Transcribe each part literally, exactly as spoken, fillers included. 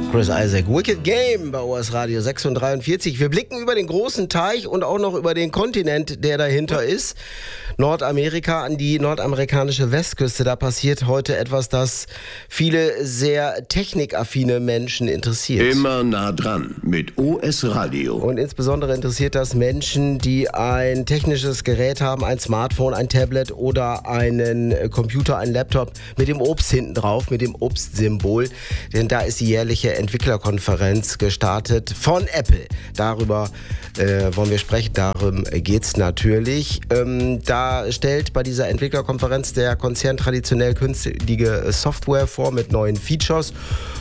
Chris Isaak, Wicked Game bei O S Radio sechs und dreiundvierzig. Wir blicken über den großen Teich und auch noch über den Kontinent, der dahinter ist. Nordamerika, an die nordamerikanische Westküste. Da passiert heute etwas, das viele sehr technikaffine Menschen interessiert. Immer nah dran mit O S Radio. Und insbesondere interessiert das Menschen, die ein technisches Gerät haben, ein Smartphone, ein Tablet oder einen Computer, einen Laptop mit dem Obst hinten drauf, mit dem Obstsymbol. Denn da ist die jährliche Entwicklerkonferenz gestartet von Apple. Darüber äh, wollen wir sprechen, darum geht's natürlich. Ähm, da stellt bei dieser Entwicklerkonferenz der Konzern traditionell künstliche Software vor mit neuen Features.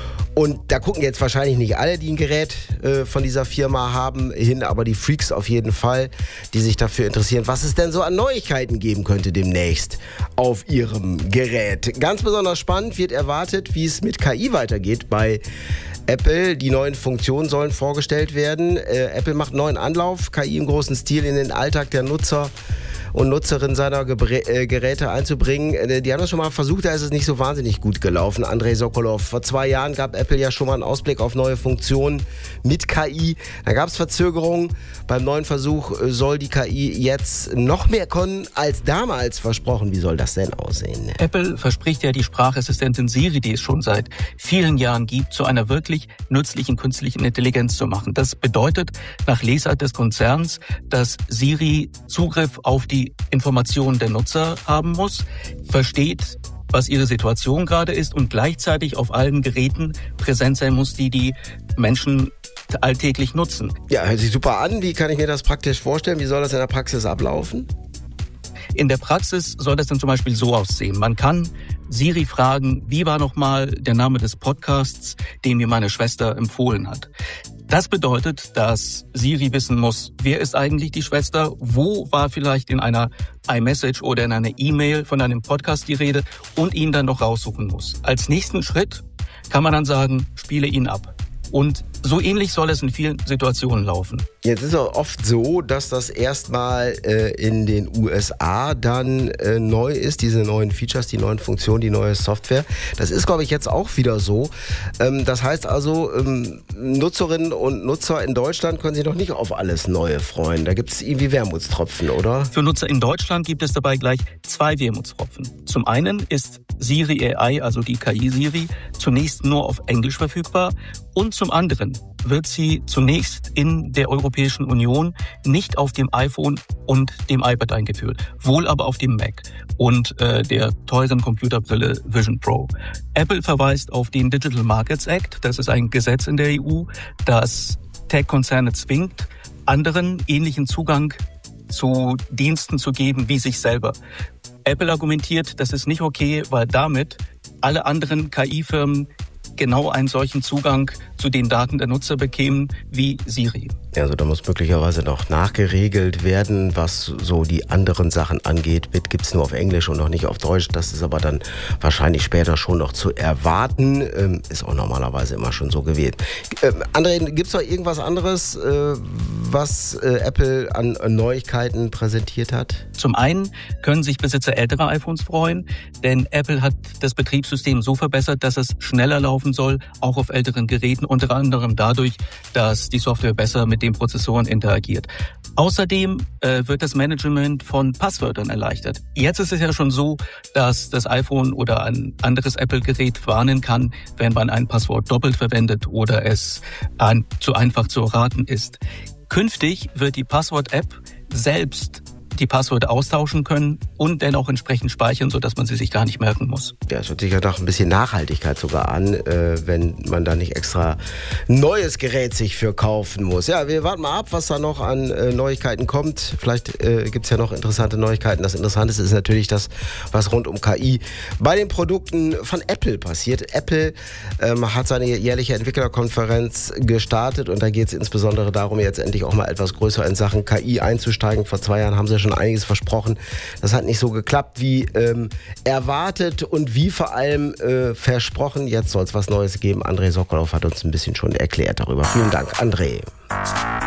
Und da gucken jetzt wahrscheinlich nicht alle, die ein Gerät äh, von dieser Firma haben, hin, aber die Freaks auf jeden Fall, die sich dafür interessieren, was es denn so an Neuigkeiten geben könnte demnächst auf ihrem Gerät. Ganz besonders spannend wird erwartet, wie es mit K I weitergeht bei Apple. Die neuen Funktionen sollen vorgestellt werden. Äh, Apple macht einen neuen Anlauf, K I im großen Stil in den Alltag der Nutzer und Nutzerinnen seiner Gebrä- äh, Geräte einzubringen. Äh, die haben das schon mal versucht, da ist es nicht so wahnsinnig gut gelaufen. Andrei Sokolov, vor zwei Jahren gab Apple ja schon mal einen Ausblick auf neue Funktionen mit K I. Da gab es Verzögerungen. Beim neuen Versuch äh, soll die K I jetzt noch mehr können als damals versprochen. Wie soll das denn aussehen? Apple verspricht ja die Sprachassistentin Siri, die es schon seit vielen Jahren gibt, zu einer wirklich nützlichen künstlichen Intelligenz zu machen. Das bedeutet nach Lesart des Konzerns, dass Siri Zugriff auf die Informationen der Nutzer haben muss, versteht, was ihre Situation gerade ist und gleichzeitig auf allen Geräten präsent sein muss, die die Menschen alltäglich nutzen. Ja, hört sich super an. Wie kann ich mir das praktisch vorstellen? Wie soll das in der Praxis ablaufen? In der Praxis soll das dann zum Beispiel so aussehen. Man kann Siri fragen, wie war nochmal der Name des Podcasts, den mir meine Schwester empfohlen hat. Das bedeutet, dass Siri wissen muss, wer ist eigentlich die Schwester, wo war vielleicht in einer iMessage oder in einer E-Mail von einem Podcast die Rede und ihn dann noch raussuchen muss. Als nächsten Schritt kann man dann sagen, spiele ihn ab. Und so ähnlich soll es in vielen Situationen laufen. Jetzt ist es oft so, dass das erstmal äh, in den U S A dann äh, neu ist, diese neuen Features, die neuen Funktionen, die neue Software. Das ist, glaube ich, jetzt auch wieder so. Ähm, das heißt also, ähm, Nutzerinnen und Nutzer in Deutschland können sich noch nicht auf alles Neue freuen. Da gibt es irgendwie Wermutstropfen, oder? Für Nutzer in Deutschland gibt es dabei gleich zwei Wermutstropfen. Zum einen ist Siri A I, also die K I Siri, zunächst nur auf Englisch verfügbar und zum anderen wird sie zunächst in der Europäischen Union nicht auf dem iPhone und dem iPad eingeführt, wohl aber auf dem Mac und äh, der teuren Computerbrille Vision Pro. Apple verweist auf den Digital Markets Act, das ist ein Gesetz in der E U, das Tech-Konzerne zwingt, anderen ähnlichen Zugang zu Diensten zu geben wie sich selber. Apple argumentiert, das ist nicht okay, weil damit alle anderen K I-Firmen genau einen solchen Zugang zu den Daten der Nutzer bekämen wie Siri. Also da muss möglicherweise noch nachgeregelt werden, was so die anderen Sachen angeht. Bit gibt es nur auf Englisch und noch nicht auf Deutsch. Das ist aber dann wahrscheinlich später schon noch zu erwarten. Ähm, ist auch normalerweise immer schon so gewesen. Ähm, André, gibt es noch irgendwas anderes, äh, was äh, Apple an Neuigkeiten präsentiert hat? Zum einen können sich Besitzer älterer iPhones freuen, denn Apple hat das Betriebssystem so verbessert, dass es schneller laufen soll, auch auf älteren Geräten, unter anderem dadurch, dass die Software besser mit den Prozessoren interagiert. Außerdem äh, wird das Management von Passwörtern erleichtert. Jetzt ist es ja schon so, dass das iPhone oder ein anderes Apple-Gerät warnen kann, wenn man ein Passwort doppelt verwendet oder es ein, zu einfach zu erraten ist. Künftig wird die Passwort-App selbst die Passwörter austauschen können und dann auch entsprechend speichern, sodass man sie sich gar nicht merken muss. Ja, es hört sich ja nach ein bisschen Nachhaltigkeit sogar an, äh, wenn man da nicht extra ein neues Gerät sich für kaufen muss. Ja, wir warten mal ab, was da noch an äh, Neuigkeiten kommt. Vielleicht äh, gibt es ja noch interessante Neuigkeiten. Das Interessanteste ist natürlich das, was rund um K I bei den Produkten von Apple passiert. Apple ähm, hat seine jährliche Entwicklerkonferenz gestartet und da geht es insbesondere darum, jetzt endlich auch mal etwas größer in Sachen K I einzusteigen. Vor zwei Jahren haben sie schon einiges versprochen. Das hat nicht so geklappt wie ähm, erwartet und wie vor allem äh, versprochen. Jetzt soll es was Neues geben. Andrei Sokolov hat uns ein bisschen schon erklärt darüber. Vielen Dank, André.